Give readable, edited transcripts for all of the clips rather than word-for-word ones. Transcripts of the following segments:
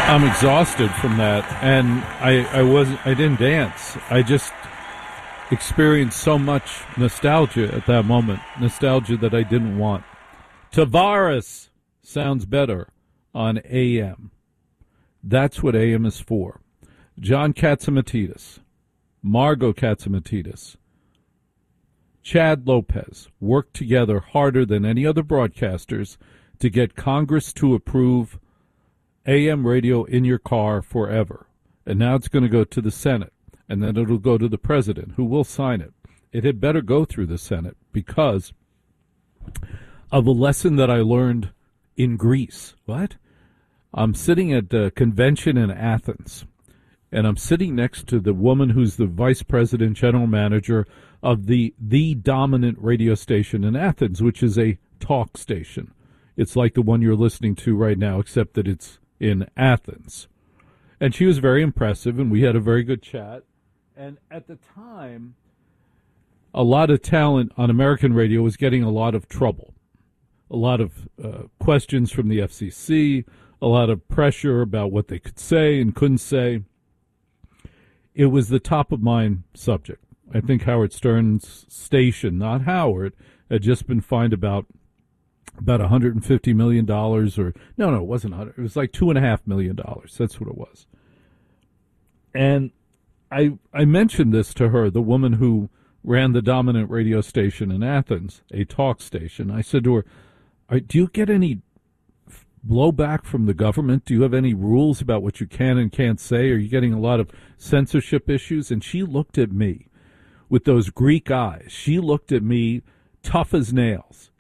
I'm exhausted from that, and I didn't dance. I just experienced so much nostalgia at that moment, nostalgia that I didn't want. Tavares sounds better on AM. That's what AM is for. John Katzimatidis, Margot Katzimatidis, Chad Lopez worked together harder than any other broadcasters to get Congress to approve AM radio in your car forever. And now it's going to go to the Senate, and then it'll go to the president, who will sign it. It had better go through the Senate because of a lesson that I learned in Greece. What? I'm sitting at a convention in Athens, and I'm sitting next to the woman who's the vice president, general manager of the dominant radio station in Athens, which is a talk station. It's like the one you're listening to right now, except that it's in Athens. And she was very impressive, and we had a very good chat. And at the time, a lot of talent on American radio was getting a lot of trouble. A lot of questions from the FCC, a lot of pressure about what they could say and couldn't say. It was the top of mind subject. I think Howard Stern's station, not Howard, had just been fined about $150 million, or no, it wasn't 100. It was like $2.5 million. That's what it was. And I mentioned this to her, the woman who ran the dominant radio station in Athens, a talk station. I said to her, do you get any blowback from the government? Do you have any rules about what you can and can't say? Are you getting a lot of censorship issues? And she looked at me with those Greek eyes. She looked at me tough as nails.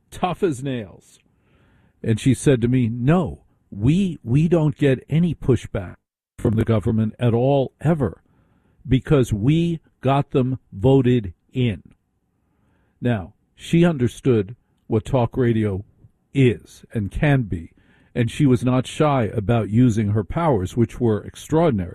And she said to me, no, we don't get any pushback from the government at all, ever, because we got them voted in. Now, she understood what talk radio is and can be, and she was not shy about using her powers, which were extraordinary.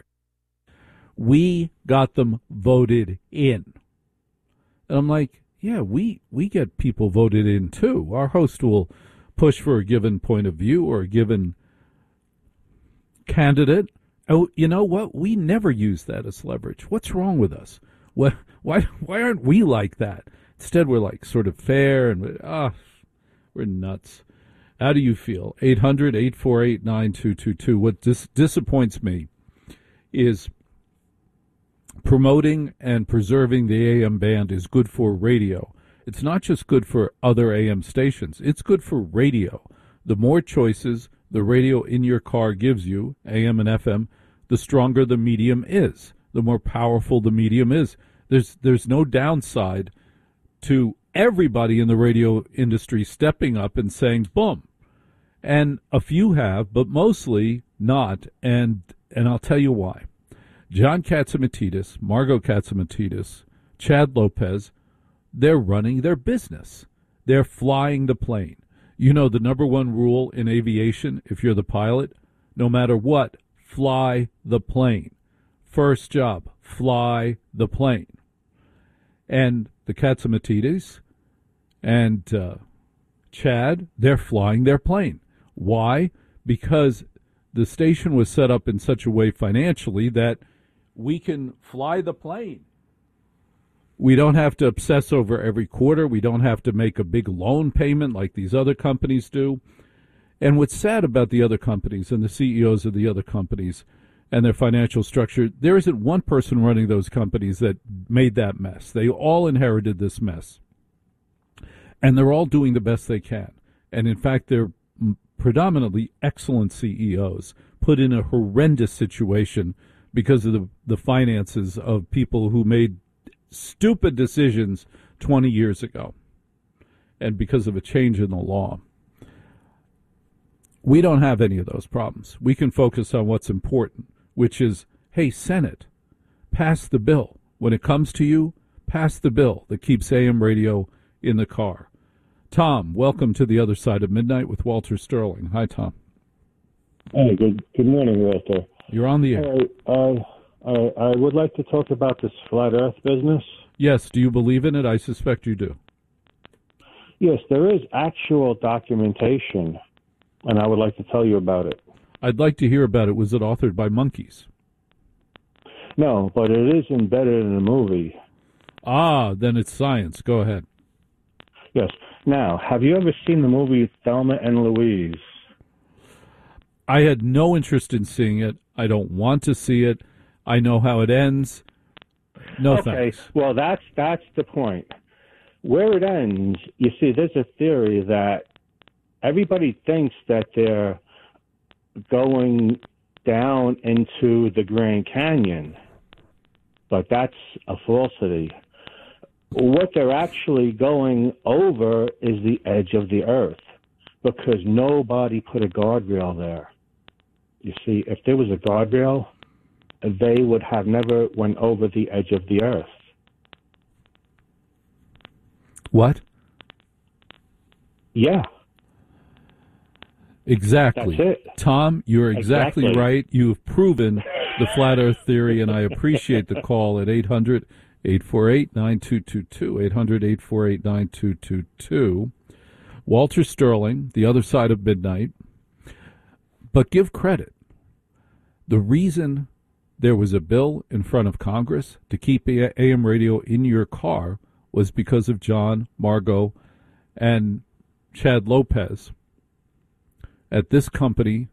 We got them voted in. And I'm like, yeah, we get people voted in too. Our host will push for a given point of view or a given candidate. Oh, you know what? We never use that as leverage. What's wrong with us? Why aren't we like that? Instead, we're like sort of fair and we're nuts. How do you feel? 800-848-9222. What disappoints me is promoting and preserving the AM band is good for radio. It's not just good for other AM stations. It's good for radio. The more choices the radio in your car gives you, AM and FM, the stronger the medium is, the more powerful the medium is. There's no downside to everybody in the radio industry stepping up and saying, boom. And a few have, but mostly not, and I'll tell you why. John Katzimatidis, Margot Katzimatidis, Chad Lopez, they're running their business. They're flying the plane. You know the number one rule in aviation, if you're the pilot, no matter what, fly the plane. First job, fly the plane. And the Katzimatidis and Chad, they're flying their plane. Why? Because the station was set up in such a way financially that we can fly the plane. We don't have to obsess over every quarter. We don't have to make a big loan payment like these other companies do. And what's sad about the other companies and the CEOs of the other companies and their financial structure, there isn't one person running those companies that made that mess. They all inherited this mess. And they're all doing the best they can. And in fact, they're predominantly excellent CEOs put in a horrendous situation because of the finances of people who made stupid decisions 20 years ago and because of a change in the law. We don't have any of those problems. We can focus on what's important, which is, hey, Senate, pass the bill. When it comes to you, pass the bill that keeps AM radio in the car. Tom, welcome to the other side of midnight with Walter Sterling. Hi, Tom. Hey, good morning, Walter. You're on the air. I would like to talk about this flat Earth business. Yes. Do you believe in it? I suspect you do. Yes, there is actual documentation, and I would like to tell you about it. I'd like to hear about it. Was it authored by monkeys? No, but it is embedded in the movie. Ah, then it's science. Go ahead. Yes. Now, have you ever seen the movie Thelma and Louise? I had no interest in seeing it. I don't want to see it. I know how it ends. No thanks. Okay, well, that's the point. Where it ends, you see, there's a theory that everybody thinks that they're going down into the Grand Canyon, but that's a falsity. What they're actually going over is the edge of the earth, because nobody put a guardrail there. You see, if there was a guardrail, they would have never went over the edge of the earth. What? Yeah. Exactly. That's it. Tom, you're exactly right. You have proven the flat earth theory, and I appreciate the call at 800-848-9222, 800-848-9222. Walter Sterling, The Other Side of Midnight. But give credit. The reason there was a bill in front of Congress to keep AM radio in your car was because of John, Margot, and Chad Lopez at this company,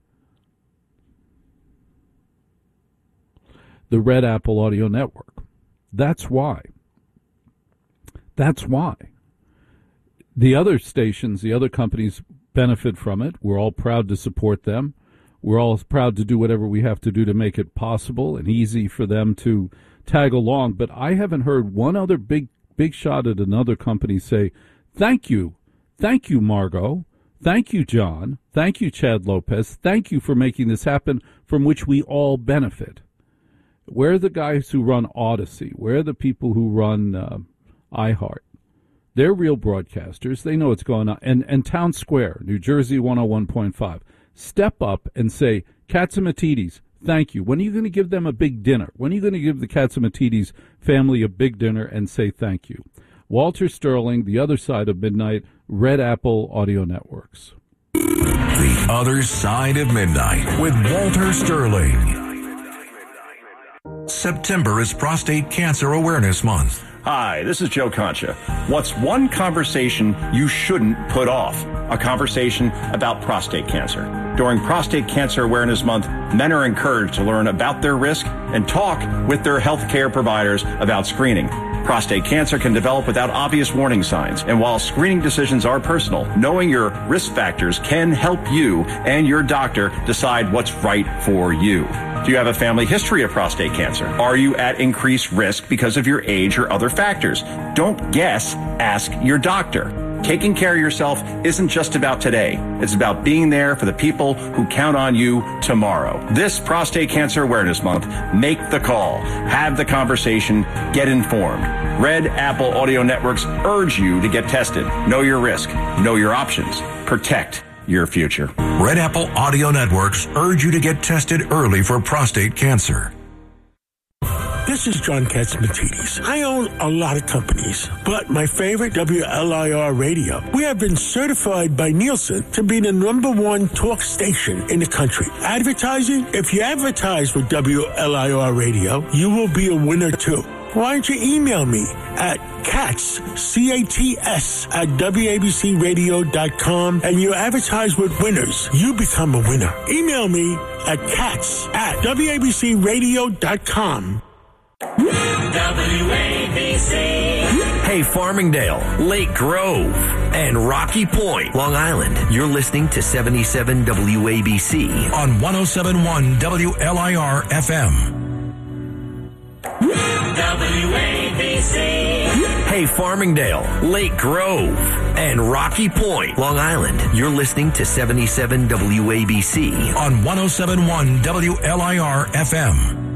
the Red Apple Audio Network. That's why. That's why. The other stations, the other companies benefit from it. We're all proud to support them. We're all proud to do whatever we have to do to make it possible and easy for them to tag along. But I haven't heard one other big shot at another company say, thank you, Margot. Thank you, John. Thank you, Chad Lopez. Thank you for making this happen, from which we all benefit. Where are the guys who run Odyssey? Where are the people who run iHeart? They're real broadcasters. They know what's going on. And Town Square, New Jersey 101.5. Step up and say, Catsimatidis, thank you. When are you going to give them a big dinner? When are you going to give the Catsimatidis family a big dinner and say thank you? Walter Sterling, The Other Side of Midnight, Red Apple Audio Networks. The Other Side of Midnight with Walter Sterling. September is Prostate Cancer Awareness Month. Hi, this is Joe Concha. What's one conversation you shouldn't put off? A conversation about prostate cancer. During Prostate Cancer Awareness Month, men are encouraged to learn about their risk and talk with their healthcare providers about screening. Prostate cancer can develop without obvious warning signs, and while screening decisions are personal, knowing your risk factors can help you and your doctor decide what's right for you. Do you have a family history of prostate cancer? Are you at increased risk because of your age or other factors? Don't guess, ask your doctor. Taking care of yourself isn't just about today. It's about being there for the people who count on you tomorrow. This Prostate Cancer Awareness Month, make the call, have the conversation, get informed. Red Apple Audio Networks urge you to get tested. Know your risk, know your options, protect your future. Red Apple Audio Networks urge you to get tested early for prostate cancer. This is John Catsimatidis. I own a lot of companies, but my favorite, WLIR Radio. We have been certified by Nielsen to be the #1 talk station in the country. Advertising? If you advertise with WLIR Radio, you will be a winner too. Why don't you email me at CATS, C-A-T-S, at WABCRadio.com, and you advertise with winners. You become a winner. Email me at CATS at WABCRadio.com. WABC. Hey, Farmingdale, Lake Grove, and Rocky Point, Long Island. You're listening to 77 WABC on 107.1 WLIR FM. WABC. Hey, Farmingdale, Lake Grove, and Rocky Point, Long Island. You're listening to 77 WABC on 107.1 WLIR FM.